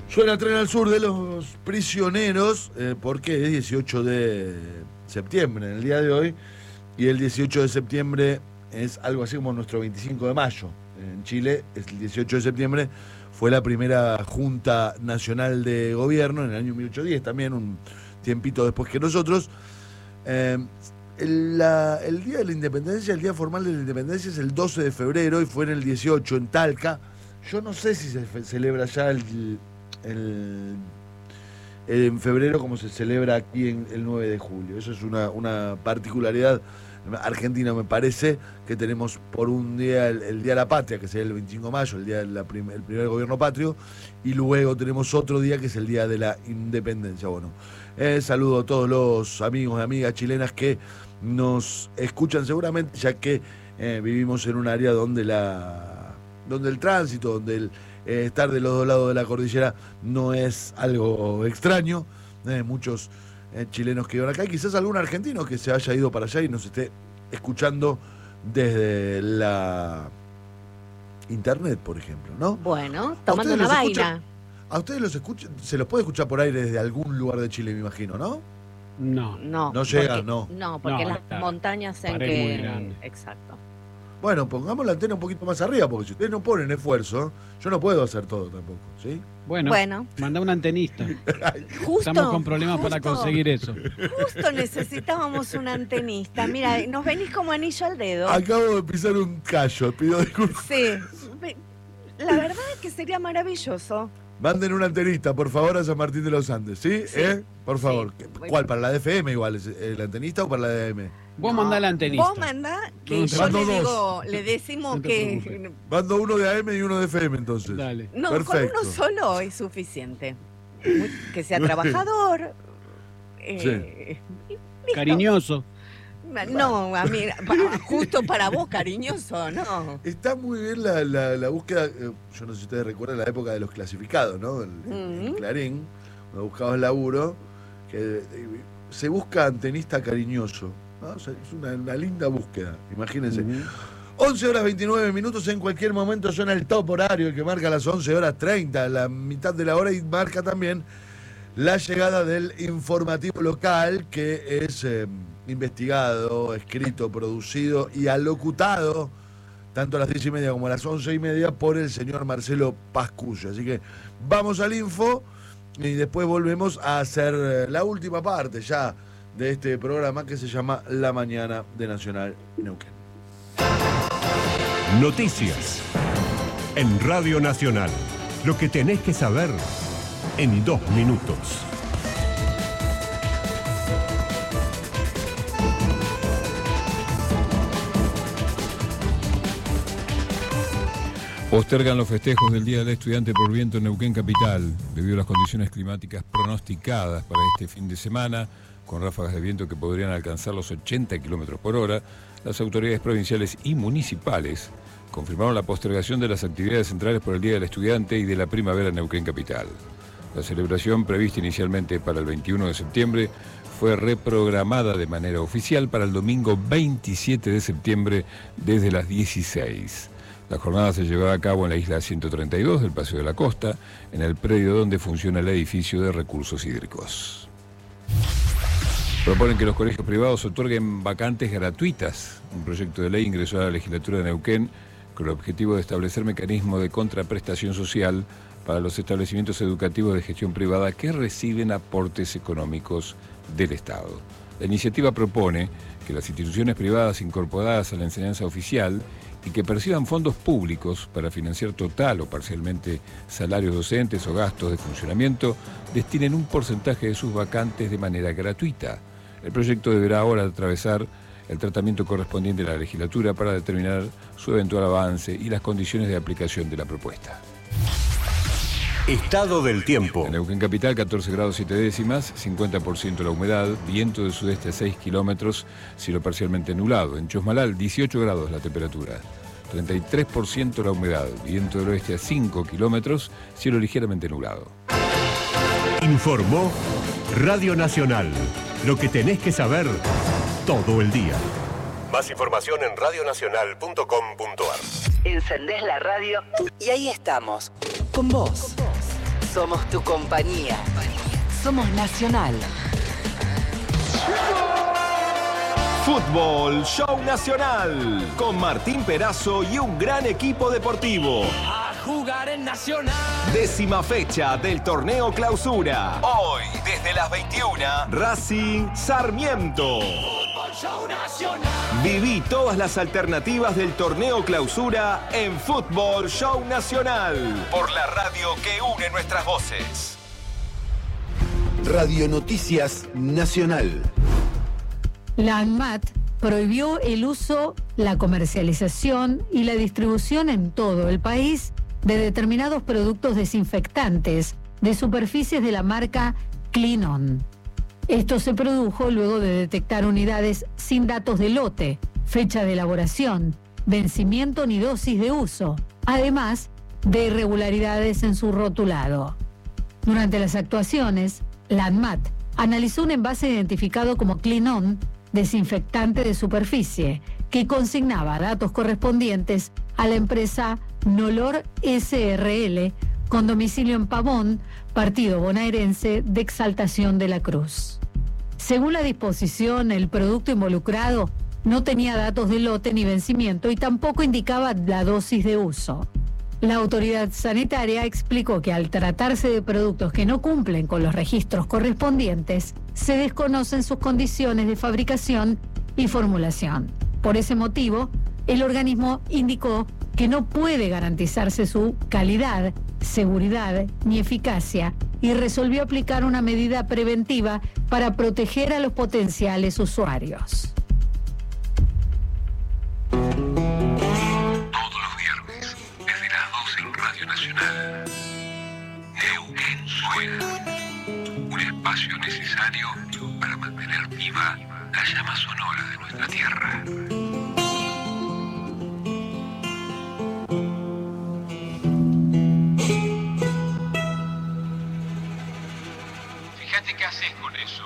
Suena Tren al Sur de los Prisioneros, porque es 18 de septiembre, en el día de hoy, y el 18 de septiembre es algo así como nuestro 25 de mayo. En Chile, el 18 de septiembre fue la primera Junta Nacional de Gobierno, en el año 1810, también un tiempito después que nosotros. El Día de la Independencia, el Día Formal de la Independencia es el 12 de febrero y fue en el 18 en Talca. Yo no sé si se celebra ya en febrero como se celebra aquí en el 9 de julio. Eso es una particularidad argentina, me parece, que tenemos por un día el Día de la Patria, que sería el 25 de mayo, el día del primer gobierno patrio, y luego tenemos otro día que es el Día de la Independencia. Bueno, saludo a todos los amigos y amigas chilenas que nos escuchan seguramente, ya que vivimos en un área donde el tránsito, donde el estar de los dos lados de la cordillera no es algo extraño. Muchos chilenos que viven acá y quizás algún argentino que se haya ido para allá y nos esté escuchando desde la internet, por ejemplo, ¿no? Bueno, tomando una vaina. ¿A ustedes se los puede escuchar por aire desde algún lugar de Chile, me imagino, no? No. No llegan, no. No, porque las montañas en que... Exacto. Bueno, pongamos la antena un poquito más arriba, porque si ustedes no ponen esfuerzo, yo no puedo hacer todo tampoco, ¿sí? Bueno. Manda un antenista. Estamos con problemas para conseguir eso. Justo necesitábamos un antenista. Mira, nos venís como anillo al dedo. Acabo de pisar un callo, pido disculpas. Sí, la verdad es que sería maravilloso. Manden un antenista, por favor, a San Martín de los Andes, ¿sí? Sí. Por favor. Sí. ¿Cuál? ¿Para la DFM igual? ¿El antenista o para la DM? Vos mandá el antenista. Vos mandá, que yo le decimos no que... Mando uno de AM y uno de FM, entonces. Dale. No, perfecto. Con uno solo es suficiente. Que sea trabajador. Cariñoso. No, a mí, justo para vos, cariñoso, no. Está muy bien la búsqueda. Yo no sé si ustedes recuerdan la época de los clasificados, ¿no? El Clarín, cuando buscabas laburo, que se busca antenista cariñoso, ¿no? O sea, es una linda búsqueda, imagínense. 11 horas 29 minutos, en cualquier momento suena el top horario, el que marca las 11 horas 30, la mitad de la hora, y marca también la llegada del informativo local, que es investigado, escrito, producido y alocutado tanto a las 10:30 como a las 11:30 por el señor Marcelo Pasculla. Así que vamos al info y después volvemos a hacer la última parte ya de este programa que se llama La Mañana de Nacional Neuquén. Noticias en Radio Nacional. Lo que tenés que saber en 2 minutos. Postergan los festejos del Día del Estudiante por viento en Neuquén Capital, debido a las condiciones climáticas pronosticadas para este fin de semana, con ráfagas de viento que podrían alcanzar los 80 km por hora. Las autoridades provinciales y municipales confirmaron la postergación de las actividades centrales por el Día del Estudiante y de la primavera en Neuquén Capital. La celebración, prevista inicialmente para el 21 de septiembre, fue reprogramada de manera oficial para el domingo 27 de septiembre desde las 16. La jornada se llevará a cabo en la isla 132 del Paseo de la Costa, en el predio donde funciona el edificio de recursos hídricos. Proponen que los colegios privados otorguen vacantes gratuitas. Un proyecto de ley ingresó a la legislatura de Neuquén con el objetivo de establecer mecanismos de contraprestación social para los establecimientos educativos de gestión privada que reciben aportes económicos del Estado. La iniciativa propone que las instituciones privadas incorporadas a la enseñanza oficial y que perciban fondos públicos para financiar total o parcialmente salarios docentes o gastos de funcionamiento, destinen un porcentaje de sus vacantes de manera gratuita. El proyecto deberá ahora atravesar el tratamiento correspondiente a la legislatura para determinar su eventual avance y las condiciones de aplicación de la propuesta. Estado del tiempo. En Neuquén Capital, 14 grados 7 décimas, 50% la humedad, viento del sudeste a 6 kilómetros, cielo parcialmente nublado. En Chosmalal, 18 grados la temperatura, 33% la humedad, viento del oeste a 5 kilómetros, cielo ligeramente nublado. Informó Radio Nacional. Lo que tenés que saber todo el día. Más información en radionacional.com.ar. Encendés la radio y ahí estamos, con vos. Somos tu compañía. Somos Nacional. Fútbol Show Nacional, con Martín Perazo y un gran equipo deportivo. A jugar en Nacional. 10ª fecha del torneo Clausura. Hoy, desde las 21, Racing Sarmiento. Fútbol Show Nacional. Viví todas las alternativas del torneo Clausura en Fútbol Show Nacional, por la radio que une nuestras voces. Radio Noticias Nacional. La ANMAT prohibió el uso, la comercialización y la distribución en todo el país de determinados productos desinfectantes de superficies de la marca Clean On. Esto se produjo luego de detectar unidades sin datos de lote, fecha de elaboración, vencimiento ni dosis de uso, además de irregularidades en su rotulado. Durante las actuaciones, la ANMAT analizó un envase identificado como Clean On, desinfectante de superficie, que consignaba datos correspondientes a la empresa Nolor SRL, con domicilio en Pavón, partido bonaerense de Exaltación de la Cruz. Según la disposición, el producto involucrado no tenía datos de lote ni vencimiento y tampoco indicaba la dosis de uso. La autoridad sanitaria explicó que al tratarse de productos que no cumplen con los registros correspondientes, se desconocen sus condiciones de fabricación y formulación. Por ese motivo, el organismo indicó que no puede garantizarse su calidad, seguridad ni eficacia y resolvió aplicar una medida preventiva para proteger a los potenciales usuarios. Nacional. Neuquén suena. Un espacio necesario para mantener viva la llama sonora de nuestra tierra. Fíjate qué haces con eso.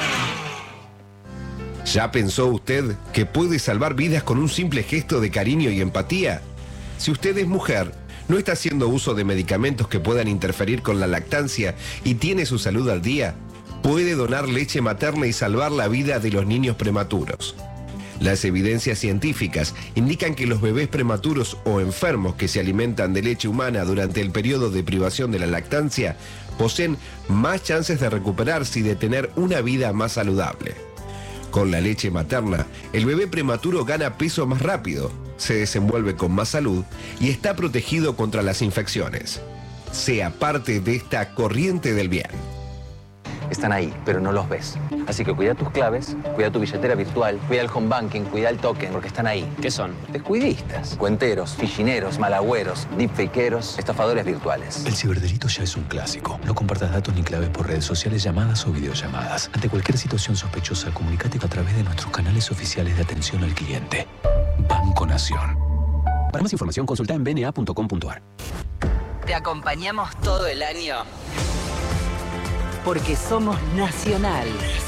¿Ya pensó usted que puede salvar vidas con un simple gesto de cariño y empatía? Si usted es mujer, no está haciendo uso de medicamentos que puedan interferir con la lactancia y tiene su salud al día, puede donar leche materna y salvar la vida de los niños prematuros. Las evidencias científicas indican que los bebés prematuros o enfermos que se alimentan de leche humana durante el periodo de privación de la lactancia poseen más chances de recuperarse y de tener una vida más saludable. Con la leche materna, el bebé prematuro gana peso más rápido, se desenvuelve con más salud y está protegido contra las infecciones. Sea parte de esta corriente del bien. Están ahí, pero no los ves. Así que cuida tus claves, cuida tu billetera virtual, cuida el home banking, cuida el token, porque están ahí. ¿Qué son? Descuidistas, cuenteros, fichineros, malagüeros, deepfakeros, estafadores virtuales. El ciberdelito ya es un clásico. No compartas datos ni claves por redes sociales, llamadas o videollamadas. Ante cualquier situación sospechosa, comunícate a través de nuestros canales oficiales de atención al cliente. Banco Nación. Para más información, consulta en bna.com.ar. Te acompañamos todo el año. Porque somos Nacional.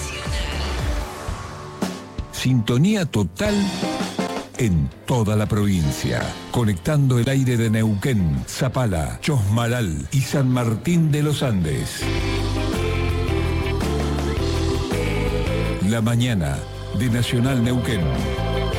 Sintonía total en toda la provincia, conectando el aire de Neuquén, Zapala, Chosmalal y San Martín de los Andes. La mañana de Nacional Neuquén.